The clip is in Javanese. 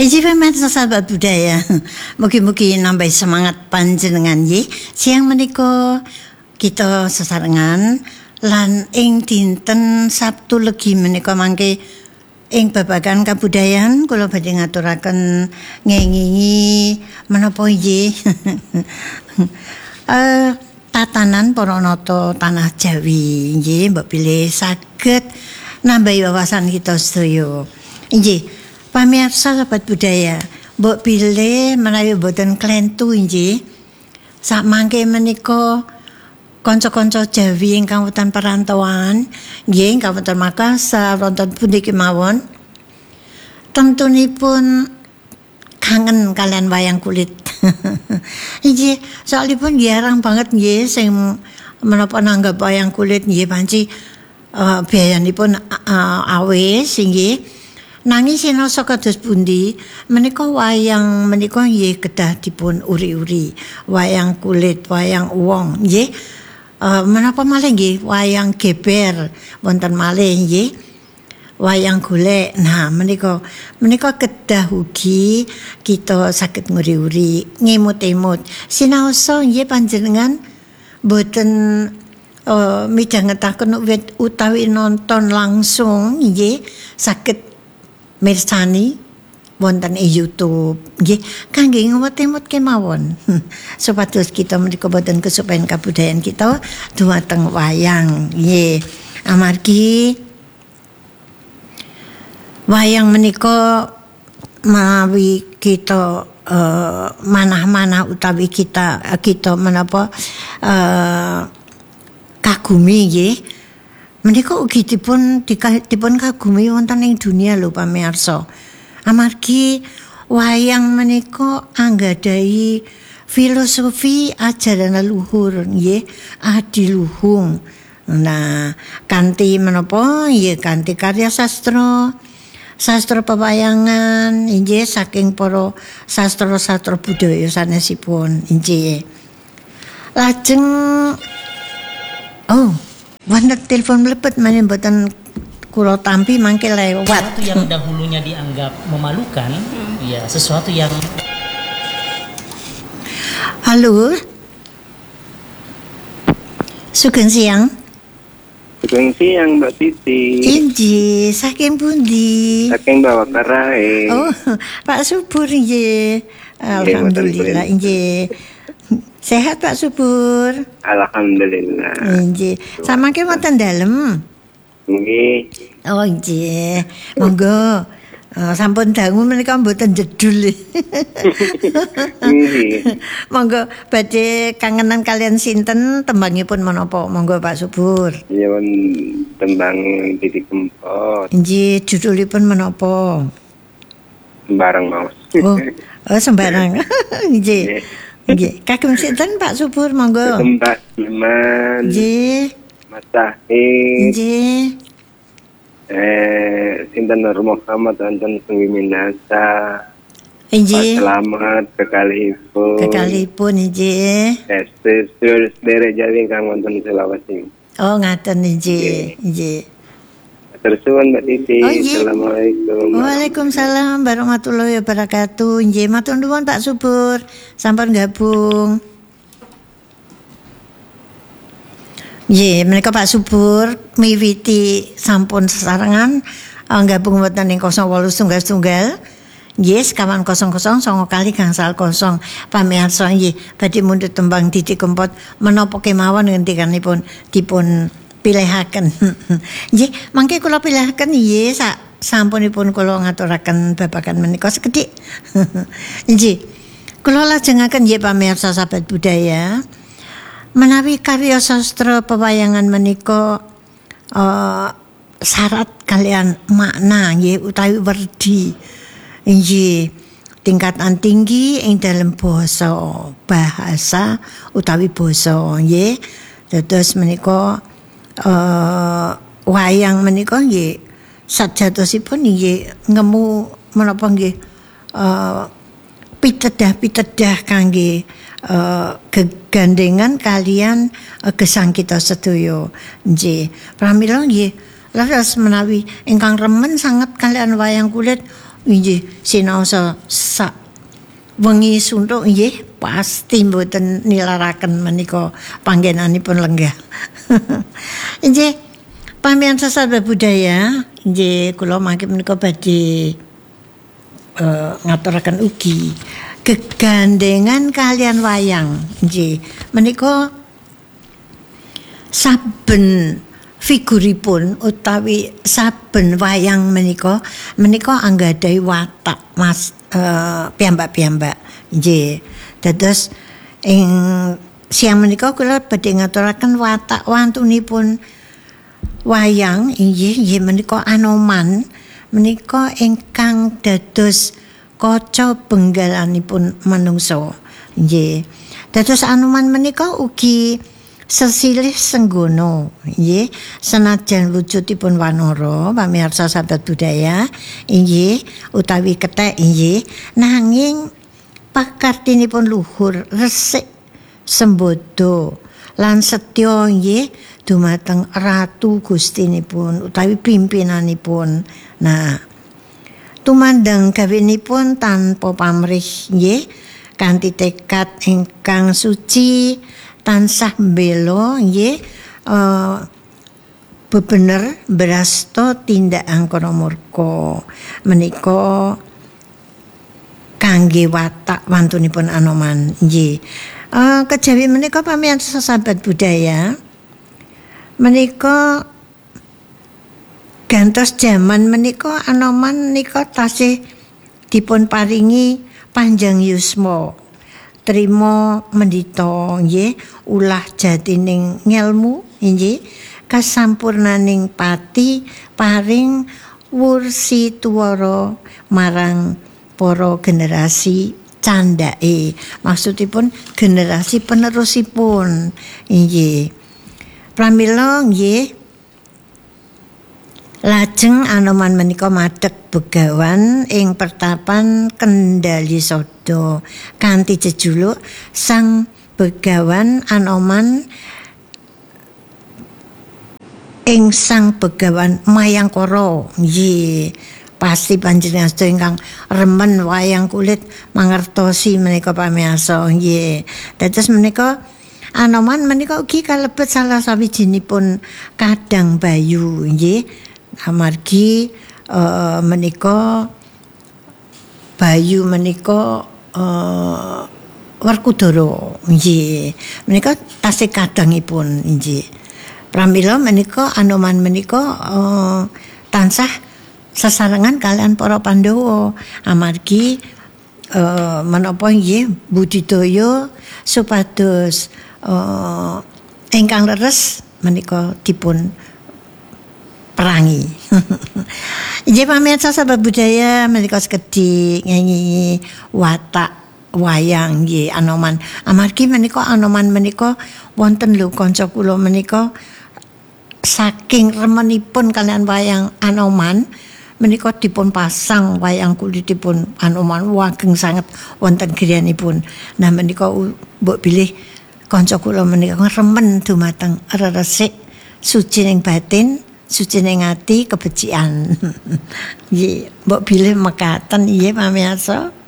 Iji pemirsa sahabat budaya, mugi-mugi nambah semangat panjenengan ye. Siang menika kita sesarengan lan ing dinten Sabtu Legi menika mangke ing babagan kabudayan kula badhe ngaturaken ngengingi menapa nggih tatanan para nata tanah Jawi nggih mbok pilih saged nambahi wawasan kita sedaya. Nggih. Pamirsa sahabat budaya, mbok pilih menawi boten klentu nggih. Sak mangke menika kanca-kanca Jawi ingkang wonten perantauan, nggih ingkang wonten Makassar, wonten pundi kemawon. Tentunipun kangen kalian wayang kulit. Nggih, soalipun jarang banget nggih sing menapa nanggap wayang kulit nggih panci biayanipun awis nggih. Nanging sinasa kados pundi menika wayang menika nggih kedah dipun uri-uri. Wayang kulit, wayang wong nggih. Menapa malih nggih wayang geber wonten malih nggih. Wayang golek. Nah, menika kedah ugi kita saged nguri-uri, ngemut-emut. Sinaosa nggih panjenengan boten midhangetaken utawi nonton langsung nggih saged mirsani wonten ing YouTube nggih kangge ngemut-emut kemawon supados kita menika boten kesupen kabudayan kita dumateng wayang nggih amargi wayang menika menawi kita manah-manah utawi kita menapa kagumi nggih. Menika ugi dipun kagumi wonten ing dunia lho pamirsa. Amargi wayang menika anggadhahi filosofi ajaran leluhur nggih, adiluhung. Nah, kanthi menapa nggih kanthi karya sastra pewayangan nggih saking para sastra-sastra budaya sanesipun nggih. Lajeng wonten telepon mlebet meneh mboten kula tampi mangke lewat. Sesuatu yang dahulunya dianggap memalukan, ya sesuatu yang Halo. Sugeng siang. Sugeng siang Mbak Titi. Inji, saking pundi? Saking Bawakarae. Oh, Pak Subur nggih. Alhamdulillah nggih. Sehat Pak Subur? Alhamdulillah. Nggih. Samangke wonten dalem? Nggih. Oh nggih. Monggo. Sampun dangu menika mboten jedul. Nggih. Monggo badhe kangenan kalian sinten tembangipun menapa? Monggo Pak Subur. Ya tembang Didi Kempot. Nggih, judulipun menapa? Sembarang Maus. Oh sembarang. Nggih. Nggih, kagem sinten Pak Subur monggo. Mbak Iman. Nggih. Mas Sahid. Nggih. Sinten Nur Muhammad wonten Sunggi Minasa. Nggih. Selamat kekalipun nggih. Derek Jawi kang wonten Sulawesi. Oh ngaten nggih. Nggih. Tersuwun Mbak Titi. Oh, iya. Assalamualaikum. Waalaikumsalam warahmatullahi wabarakatuh. Nggih, matur nuwun Pak Subur. Sampun gabung. Nggih, menika Pak Subur miwiti sampun sesarengan gabung wonten ing 08 Nggih, sekawan 00 kali gangsal 0 pamirsa nggih badhe mundhut tembang Didi Kempot menapa kemawon ngendikanipun dipun pilihaken. Nggih, mangke kula pilihaken nggih sampunipun kula ngaturaken babagan menika sekedhik. Nggih. Kula lajengaken nggih pamirsa sahabat budaya. Menawi karya sastra pewayangan menika syarat kalian makna nggih utawi werdi. Nggih. Tingkatan tinggi ing dalam bahasa utawi basa nggih. Dados menika wayang menika nggih sajatosipun nggih ngemu menapa nggih pitedah-pitedah kangge gegandengan kalian gesang kita sedaya nggih pramila nggih leres menawi ingkang remen sanget kalian wayang kulit nggih sinaosa sak wengi suntuk nggih pasti mboten nilaraken menika panggenanipun lenggah. Nggih pamirsa sahabat budaya, nggih kula mangke menika badhe ngaturaken ugi kegandengan kalian wayang nggih menika saben figuripun utawi saben wayang menika anggadhahi watak Mas piyambak-piyambak nggih. Dados ing siang menika kula badhe ngaturaken watak wantunipun wayang inggih menika Anoman menika ingkang dados kaca benggalanipun manungsa nggih. Dados Anoman menika ugi sesilih senggono nggih senajan wujudipun wanara pamirsa sahabat budaya inggih utawi kethek inggih nanging pakartinipun luhur resik sembodo lan setya nggih dumateng ratu gustinipun utawi pimpinanipun. Nah tumandang gawenipun tanpa pamrih nggih kanthi tekad ingkang suci tansah mbela nggih bebener berasta tindak angkara murka menika kangge watak wantunipun Anoman nggih. Kejawi menika pamirsa sahabat budaya menika gantos jaman menika Anoman menika tasih dipun paringi panjang yusma trima mendita nggih ulah jatining ngelmu nggih kasampurnaning pati paring wursi tuwara marang para generasi candhake maksudipun generasi penerusipun nggih. Pramila nggih lajeng Anoman menika madheg begawan ing pertapan Kendali Sada kanthi jejuluk Sang Begawan Anoman ing Sang Begawan Mayangkara nggih. Pasti panjenengan sedaya ingkang remen wayang kulit mangertosi menika pamirsa nggih. Dados menika Anoman menika ugi kalebet salah sawijinipun kadang bayu nggih. Amargi menika bayu menika Werkudara nggih. Menika tasih kadangipun nggih. Pramila menika Anoman menika tansah sesarengan kalian para Pandhawa amargi menapa nggih budidaya supados ingkang leres menika dipun perangi. Nggih pamirsa sahabat budaya menika sekedhik nyanyi watak wayang nggih Anoman. Amargi menika Anoman menika wonten lho kanca kula menika saking remenipun kalian wayang Anoman menika dipun pasang wayang kulitipun Anoman wageng sanget wonten griyanipun. Nah menika mbok bilih kanca kula menika remen dumateng resik suci ning batin suci ning ati kebecikan. Nggih, mbok bilih mekaten nggih pamirsa.